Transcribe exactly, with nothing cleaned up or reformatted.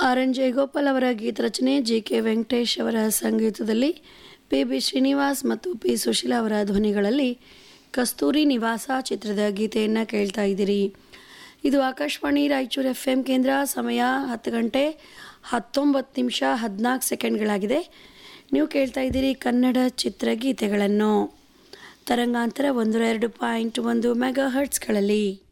R N Jayagopal ಅವರ ಗೀತರಚನೆ, G K Venkatesh ಅವರ ಸಂಗೀತದಲ್ಲಿ ಪಿ ಬಿ ಶ್ರೀನಿವಾಸ್ ಮತ್ತು ಪಿ ಸುಶೀಲಾ ಅವರ ಧ್ವನಿಗಳಲ್ಲಿ ಕಸ್ತೂರಿ ನಿವಾಸ ಚಿತ್ರದ ಗೀತೆಯನ್ನು ಕೇಳ್ತಾ ಇದ್ದೀರಿ. ಇದು ಆಕಾಶವಾಣಿ ರಾಯಚೂರು ಎಫ್ ಎಂ ಕೇಂದ್ರ. ಸಮಯ ಹತ್ತು ಗಂಟೆ ಹತ್ತೊಂಬತ್ತು ನಿಮಿಷ ಹದಿನಾಲ್ಕು ಸೆಕೆಂಡ್ಗಳಾಗಿದೆ. ನೀವು ಕೇಳ್ತಾ ಇದ್ದೀರಿ ಕನ್ನಡ ಚಿತ್ರಗೀತೆಗಳನ್ನು ತರಂಗಾಂತರ ಒಂದು ಎರಡು ಪಾಯಿಂಟ್ ಒಂದು ಮೆಗಾ ಹರ್ಟ್ಸ್ಗಳಲ್ಲಿ.